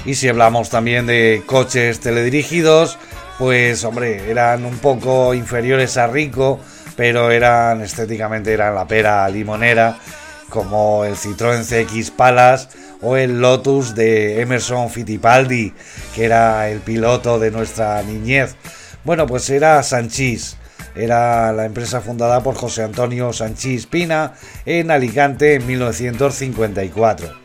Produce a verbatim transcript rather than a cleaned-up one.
Y si hablamos también de coches teledirigidos, pues hombre, eran un poco inferiores a Rico, pero eran estéticamente eran la pera limonera, como el Citroën C X Palace o el Lotus de Emerson Fittipaldi, que era el piloto de nuestra niñez. Bueno, pues era Sanchis, era la empresa fundada por José Antonio Sanchis Pina en Alicante en mil novecientos cincuenta y cuatro.